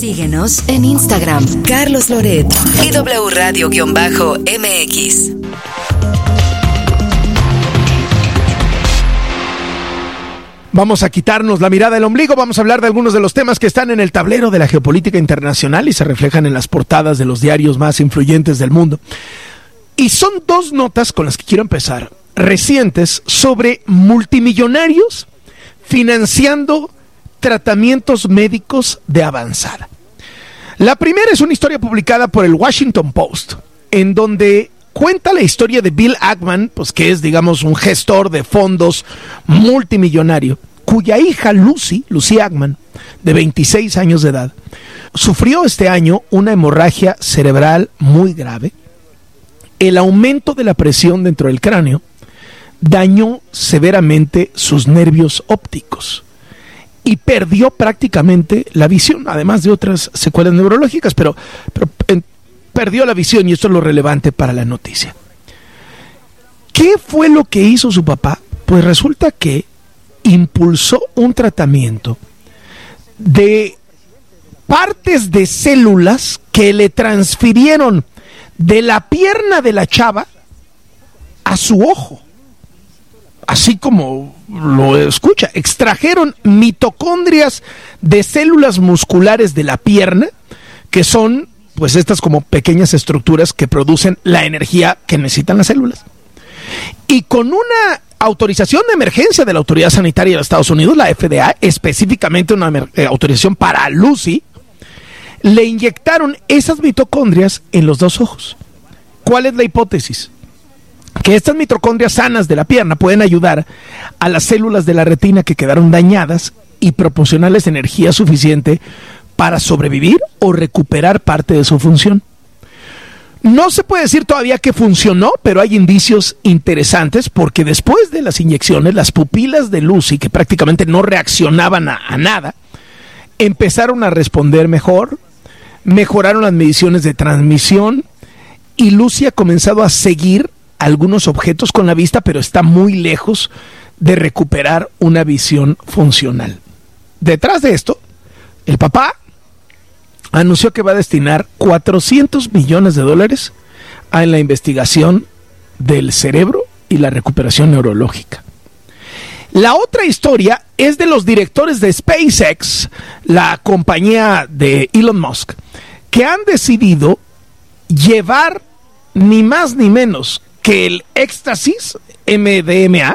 Síguenos en Instagram, Carlos Loret y W Radio-MX. Vamos a quitarnos la mirada del ombligo, vamos a hablar de algunos de los temas que están en el tablero de la geopolítica internacional y se reflejan en las portadas de los diarios más influyentes del mundo. Y son dos notas con las que quiero empezar, recientes, sobre multimillonarios financiando tratamientos médicos de avanzada. La primera es una historia publicada por el Washington Post, en donde cuenta la historia de Bill Ackman, pues que es, digamos, un gestor de fondos multimillonario, cuya hija Lucy Ackman, de 26 años de edad, sufrió este año una hemorragia cerebral muy grave. El aumento de la presión dentro del cráneo dañó severamente sus nervios ópticos y perdió prácticamente la visión, además de otras secuelas neurológicas, pero perdió la visión, y esto es lo relevante para la noticia. ¿Qué fue lo que hizo su papá? Pues resulta que impulsó un tratamiento de partes de células que le transfirieron de la pierna de la chava a su ojo. Así como lo escucha, extrajeron mitocondrias de células musculares de la pierna, que son pues estas como pequeñas estructuras que producen la energía que necesitan las células. Y con una autorización de emergencia de la Autoridad Sanitaria de Estados Unidos, la FDA, específicamente una autorización para Lucy, le inyectaron esas mitocondrias en los dos ojos. ¿Cuál es la hipótesis? Que estas mitocondrias sanas de la pierna pueden ayudar a las células de la retina que quedaron dañadas y proporcionarles energía suficiente para sobrevivir o recuperar parte de su función. No se puede decir todavía que funcionó, pero hay indicios interesantes porque después de las inyecciones, las pupilas de Lucy, que prácticamente no reaccionaban a nada, empezaron a responder mejor, mejoraron las mediciones de transmisión y Lucy ha comenzado a seguir algunos objetos con la vista, pero está muy lejos de recuperar una visión funcional. Detrás de esto, el papá anunció que va a destinar $400 millones a la investigación del cerebro y la recuperación neurológica. La otra historia es de los directores de SpaceX, la compañía de Elon Musk, que han decidido llevar ni más ni menos que el éxtasis MDMA